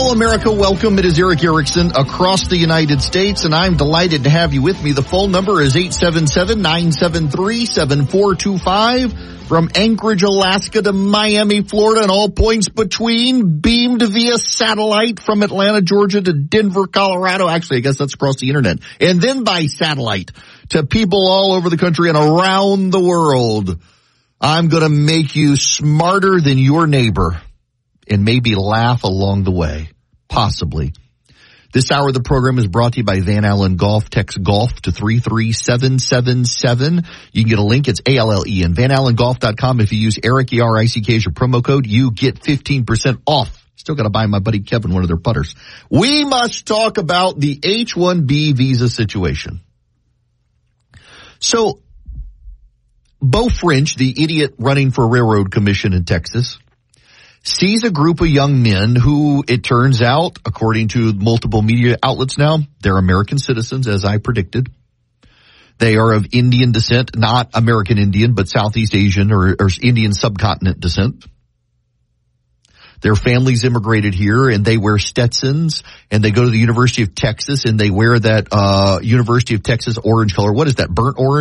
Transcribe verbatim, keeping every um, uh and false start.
Hello, America. Welcome. It is Eric Erickson across the United States, and I'm delighted to have you with me. The phone number is eight seven seven, nine seven three, seven four two five. From Anchorage, Alaska to Miami, Florida, and all points between, beamed via satellite from Atlanta, Georgia to Denver, Colorado. Actually, I guess that's across the internet. And then by satellite to people all over the country and around the world. I'm going to make you smarter than your neighbor and maybe laugh along the way. Possibly. This hour of the program is brought to you by Van Allen Golf. Text golf to three three seven seven seven. You can get a link. It's A L L E N. Van Allen Golf dot com. If you use Eric, E R I C K as your promo code, you get fifteen percent off. Still got to buy my buddy Kevin one of their putters. We must talk about the H one B visa situation. So, Beau French, the idiot running for railroad commission in Texas, sees a group of young men who, it turns out, according to multiple media outlets now, they're American citizens, as I predicted. They are of Indian descent, not American Indian, but Southeast Asian or, or Indian subcontinent descent. Their families immigrated here, and they wear Stetsons, and they go to the University of Texas, and they wear that uh University of Texas orange color. What is that, burnt orange?